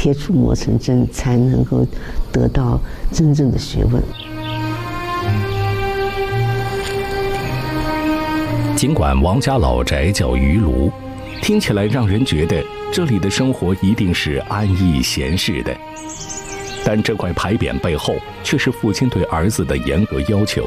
铁杵磨成针，才能够得到真正的学问。 尽管王家老宅叫余庐，听起来让人觉得这里的生活一定是安逸闲适的，但这块牌匾背后却是父亲对儿子的严格要求。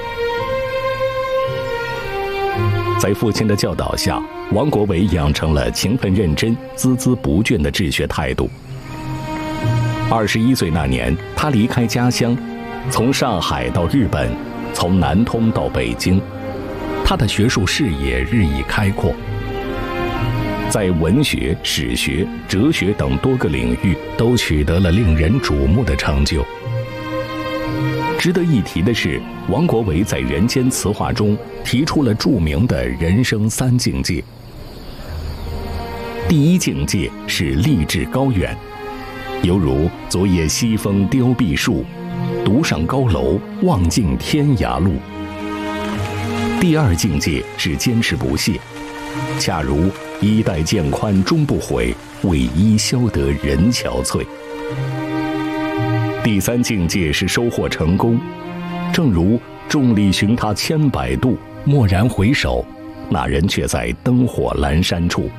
在父亲的教导下，王国维养成了勤奋认真、孜孜不倦的治学态度。21岁那年，他离开家乡，从上海到日本，从南通到北京，他的学术视野日益开阔，在文学、史学、哲学等多个领域都取得了令人瞩目的成就。值得一提的是，王国维在《人间词话》中提出了著名的人生3境界。第一境界是立志高远，犹如昨夜西风凋碧树，独上高楼，望尽天涯路。第二境界是坚持不懈，恰如衣带渐宽终不悔，为伊消得人憔悴。第三境界是收获成功，正如众里寻他千百度，蓦然回首，那人却在灯火阑珊处。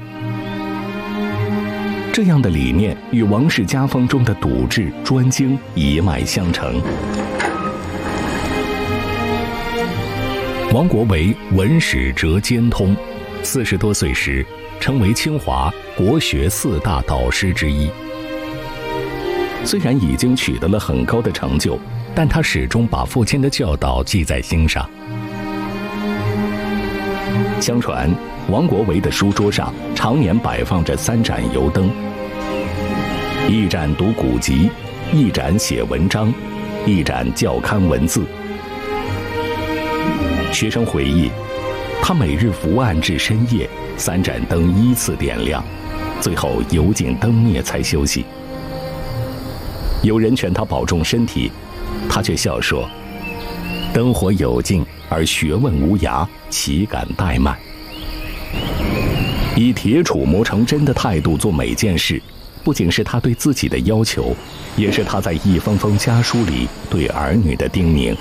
这样的理念与王氏家风中的笃志专精一脉相承。王国维文史哲兼通，40多岁时成为清华国学4大导师之一。虽然已经取得了很高的成就，但他始终把父亲的教导记在心上。相传，王国维的书桌上常年摆放着3盏油灯，一盏读古籍，一盏写文章，一盏校勘文字。学生回忆，他每日伏案至深夜，3盏灯依次点亮，最后油尽灯灭才休息。有人劝他保重身体，他却笑说：“灯火有尽，而学问无涯，岂敢怠慢？”以铁杵磨成针的态度做每件事，不仅是他对自己的要求，也是他在一封封家书里对儿女的叮咛。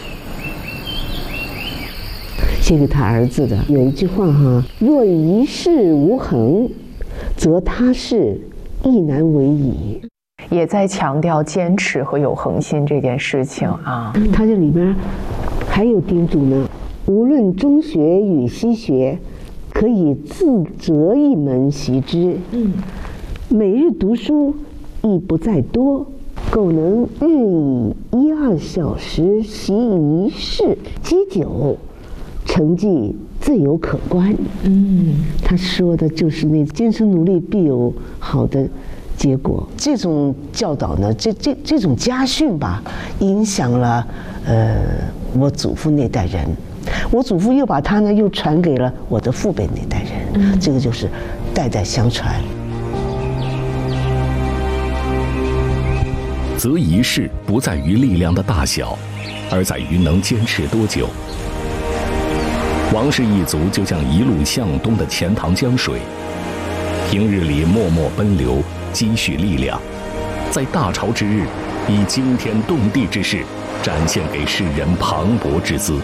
写给他儿子的有一句话哈：“若一事无恒，则他事亦难为矣。” 也在强调坚持和有恒心这件事情啊。 他这里边还有叮嘱呢：无论中学与西学，可以自择一门习之。每日读书亦不在多，苟能日以1-2小时习一事，积久，成绩自有可观。他说的就是那坚持努力必有好的结果。这种教导呢，这种家训吧，影响了我祖父那代人，我祖父又把它呢又传给了我的父辈那代人，这个就是代代相传。 择一事不在于力量的大小，而在于能坚持多久。王氏一族就像一路向东的钱塘江水，平日里默默奔流，积蓄力量，在大潮之日，以惊天动地之势展现给世人磅礴之姿。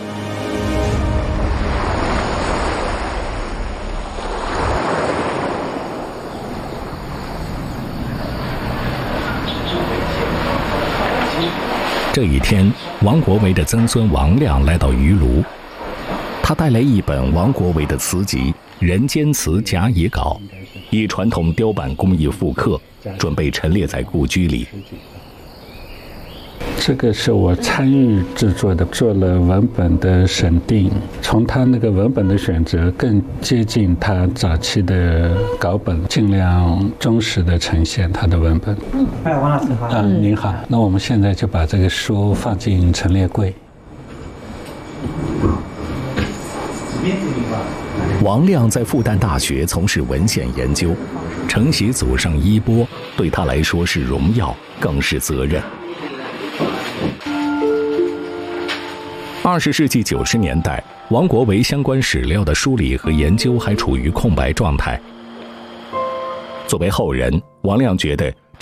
这一天，王国维的曾孙王亮来到余庐，他带来一本王国维的词集《人间词甲乙稿》，以传统雕版工艺复刻，准备陈列在故居里。 这个是我参与制作的，做了文本的审定，从他那个文本的选择更接近他早期的稿本，尽量忠实的呈现他的文本。 哎，王老师好。 您好。那我们现在就把这个书放进陈列柜。 王亮在复旦大学从事文献研究，承袭祖上衣钵，对他来说是荣耀，更是责任。20世纪90年代，王国维相关史料的梳理和研究还处于空白状态。作为后人，王亮觉得